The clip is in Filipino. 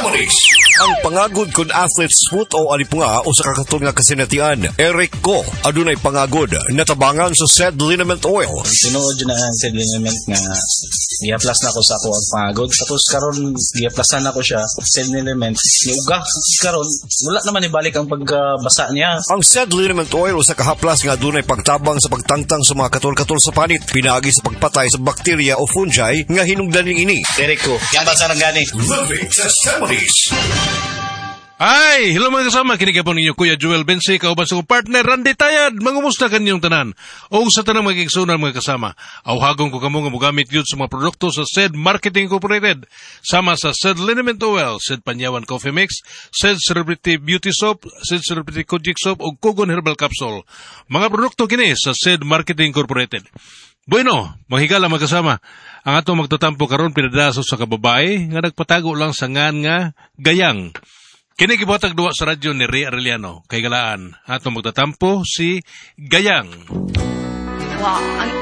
Testimonies. Ang pangagod kun athlete smooth o alipunga o sa kakatun nga kasinatian. Eric Ko, adunay pangagod, natabangan sa said liniment oil. Tinuod yun na ang said liniment nga i-plus na ko sa ako ang pangagod. Tapos karon i-plusan na ko siya, said liniment, niuga. Karon wala naman ibalik ang pagbasa niya. Ang said liniment oil sa kahaplas nga adunay pagtabang sa pagtangtang sa mga katol-katol sa panit, pinagi sa pagpatay sa bakterya o fungi nga hinungdaning ini. Eric Ko, yan ba sa gani? Living Testimonies. Ay, hello mga kasama, kinikapon ninyo Kuya Joel Bensi, kauban sa kong partner Randy Tayad, mangumusta kanyang tanan. O sa tanang magigsunan mga kasama, awhagong ko kamo nga mugamit yun sa mga produkto sa SED Marketing Incorporated, sama sa SED Liniment Oil, SED Panyawan Coffee Mix, SED Celebrity Beauty Soap, SED Celebrity Kojic Soap, o Kogon Herbal Capsule. Mga produkto kini sa SED Marketing Incorporated. Bueno, mahigala mga kasama, ang atong magtatampo karon pinadaso sa kababae nga nagpatago lang sa ngan nga gayang. Kini gibuhatag duwa sa radyo ni Ray Arellano. Kay galaan, atong magtatampo si Gayang. Wow,